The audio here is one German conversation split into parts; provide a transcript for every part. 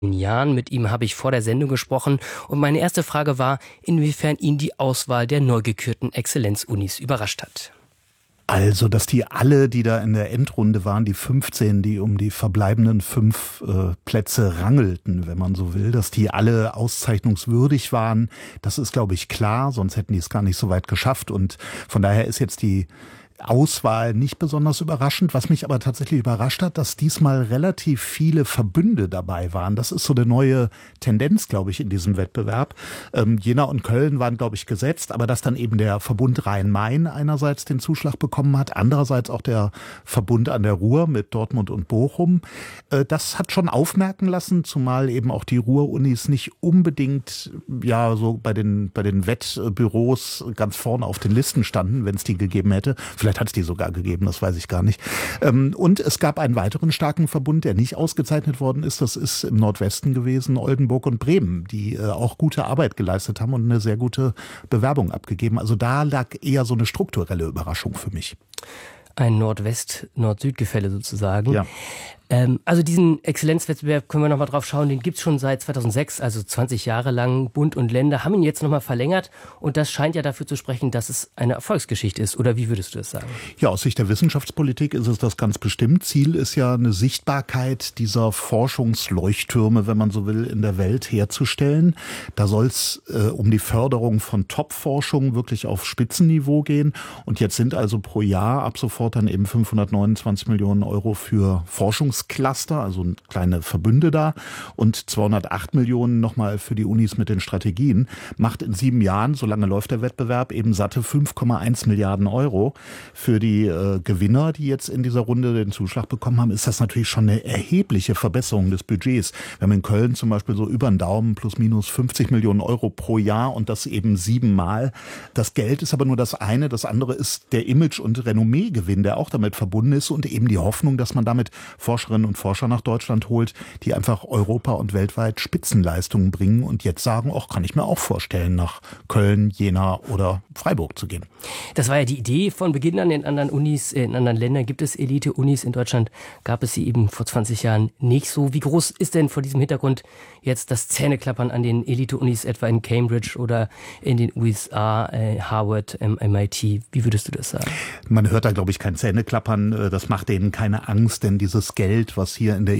Jahren. Mit ihm habe ich vor der Sendung gesprochen und meine erste Frage war, inwiefern ihn die Auswahl der neu gekürten Exzellenzunis überrascht hat. Also, dass die alle, die da in der Endrunde waren, die 15, die um die verbleibenden 5 Plätze rangelten, wenn man so will, dass die alle auszeichnungswürdig waren, das ist, glaube ich, klar, sonst hätten die es gar nicht so weit geschafft. Und von daher ist jetzt die Auswahl nicht besonders überraschend. Was mich aber tatsächlich überrascht hat, dass diesmal relativ viele Verbünde dabei waren. Das ist so eine neue Tendenz, glaube ich, in diesem Wettbewerb. Jena und Köln waren, glaube ich, gesetzt, aber dass dann eben der Verbund Rhein-Main einerseits den Zuschlag bekommen hat, andererseits auch der Verbund an der Ruhr mit Dortmund und Bochum. Das hat schon aufmerken lassen, zumal eben auch die Ruhr-Unis nicht unbedingt ja so bei den Wettbüros ganz vorne auf den Listen standen, wenn es die gegeben hätte. Vielleicht hat es die sogar gegeben, das weiß ich gar nicht. Und es gab einen weiteren starken Verbund, der nicht ausgezeichnet worden ist. Das ist im Nordwesten gewesen, Oldenburg und Bremen, die auch gute Arbeit geleistet haben und eine sehr gute Bewerbung abgegeben. Also da lag eher so eine strukturelle Überraschung für mich. Ein Nordwest-Nord-Süd-Gefälle sozusagen. Ja. Also diesen Exzellenzwettbewerb können wir nochmal drauf schauen, den gibt's schon seit 2006, also 20 Jahre lang. Bund und Länder haben ihn jetzt nochmal verlängert und das scheint ja dafür zu sprechen, dass es eine Erfolgsgeschichte ist. Oder wie würdest du das sagen? Ja, aus Sicht der Wissenschaftspolitik ist es das ganz bestimmt. Ziel ist ja eine Sichtbarkeit dieser Forschungsleuchttürme, wenn man so will, in der Welt herzustellen. Da soll es um die Förderung von Top-Forschung wirklich auf Spitzenniveau gehen. Und jetzt sind also pro Jahr ab sofort dann eben 529 Millionen Euro für Forschungscluster, also kleine Verbünde da, und 208 Millionen nochmal für die Unis mit den Strategien. Macht in 7 Jahren, so lange läuft der Wettbewerb, eben satte 5,1 Milliarden Euro. Für die Gewinner, die jetzt in dieser Runde den Zuschlag bekommen haben, ist das natürlich schon eine erhebliche Verbesserung des Budgets. Wir haben in Köln zum Beispiel so über den Daumen plus minus 50 Millionen Euro pro Jahr und das eben 7-mal. Das Geld ist aber nur das eine. Das andere ist der Image- und Renommee-Gewinn, der auch damit verbunden ist und eben die Hoffnung, dass man damit Forscherinnen und Forscher nach Deutschland holt, die einfach Europa- und weltweit Spitzenleistungen bringen und jetzt sagen, auch kann ich mir auch vorstellen, nach Köln, Jena oder Freiburg zu gehen. Das war ja die Idee von Beginn an. In anderen Unis, in anderen Ländern gibt es Elite-Unis. In Deutschland gab es sie eben vor 20 Jahren nicht so. Wie groß ist denn vor diesem Hintergrund jetzt das Zähneklappern an den Elite-Unis, etwa in Cambridge oder in den USA, Harvard, MIT? Wie würdest du das sagen? Man hört da, glaube ich, kein Zähneklappern. Das macht denen keine Angst, denn dieses Geld, was hier in der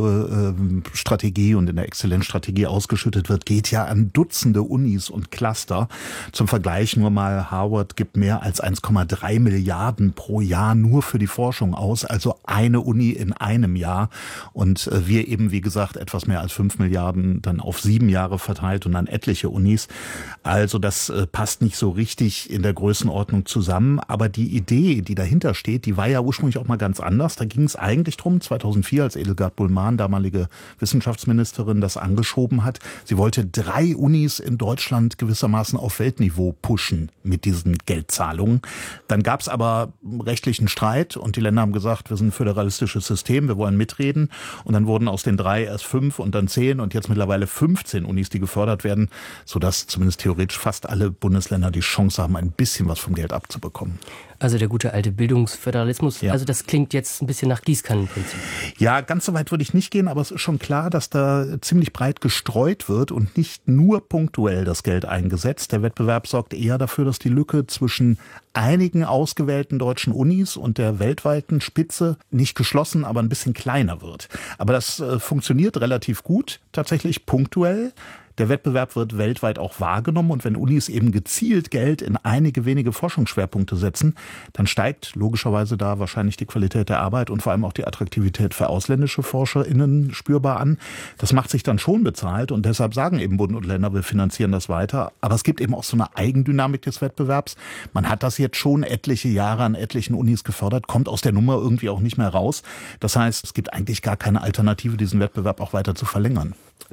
Elite-Strategie und in der Exzellenzstrategie ausgeschüttet wird, geht ja an Dutzende Unis und Cluster. Zum Vergleich nur mal, Harvard gibt mehr als 1,3 Milliarden pro Jahr nur für die Forschung aus, also eine Uni in einem Jahr. Und wir eben, wie gesagt, etwas mehr als 5 Milliarden dann auf 7 Jahre verteilt und dann etliche Unis. Also das passt nicht so richtig in der Größenordnung zusammen. Aber die Idee, die dahinter steht, die war ja ursprünglich auch mal ganz anders. Da ging es eigentlich drum, 2004, als Edelgard Bullmann, damalige Wissenschaftsministerin, das angeschoben hat. Sie wollte 3 Unis in Deutschland gewissermaßen auf Weltniveau pushen mit diesen Geldzahlungen. Dann gab es aber rechtlichen Streit und die Länder haben gesagt, wir sind ein föderalistisches System, wir wollen mitreden. Und dann wurden aus den 3 erst 5 und dann 10 und jetzt mittlerweile 15 Unis, die gefördert werden, sodass zumindest theoretisch fast alle Bundesländer die Chance haben, ein bisschen was vom Geld abzubekommen. Also der gute alte Bildungsföderalismus, ja. Also das klingt jetzt ein bisschen nach Gießkannenprinzip. Ja, ganz so weit würde ich nicht gehen, aber es ist schon klar, dass da ziemlich breit gestreut wird und nicht nur punktuell das Geld eingesetzt. Der Wettbewerb sorgt eher dafür, dass die Lücke zwischen einigen ausgewählten deutschen Unis und der weltweiten Spitze nicht geschlossen, aber ein bisschen kleiner wird. Aber das funktioniert relativ gut, tatsächlich punktuell. Der Wettbewerb wird weltweit auch wahrgenommen und wenn Unis eben gezielt Geld in einige wenige Forschungsschwerpunkte setzen, dann steigt logischerweise da wahrscheinlich die Qualität der Arbeit und vor allem auch die Attraktivität für ausländische ForscherInnen spürbar an. Das macht sich dann schon bezahlt und deshalb sagen eben Bund und Länder, wir finanzieren das weiter. Aber es gibt eben auch so eine Eigendynamik des Wettbewerbs. Man hat das jetzt schon etliche Jahre an etlichen Unis gefördert, kommt aus der Nummer irgendwie auch nicht mehr raus. Das heißt, es gibt eigentlich gar keine Alternative, diesen Wettbewerb auch weiter zu verlängern.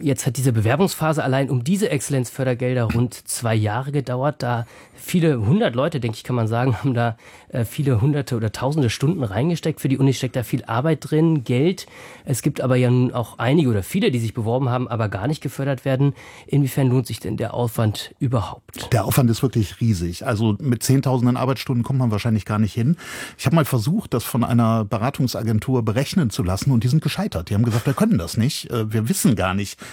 Jetzt hat diese Bewerbungsphase allein um diese Exzellenzfördergelder rund 2 Jahre gedauert. Da viele 100 Leute, denke ich, kann man sagen, haben da viele hunderte oder tausende Stunden reingesteckt. Für die Uni steckt da viel Arbeit drin, Geld. Es gibt aber ja nun auch einige oder viele, die sich beworben haben, aber gar nicht gefördert werden. Inwiefern lohnt sich denn der Aufwand überhaupt? Der Aufwand ist wirklich riesig. Also mit Zehntausenden Arbeitsstunden kommt man wahrscheinlich gar nicht hin. Ich habe mal versucht, das von einer Beratungsagentur berechnen zu lassen und die sind gescheitert. Die haben gesagt, wir können das nicht. Wir wissen gar nicht,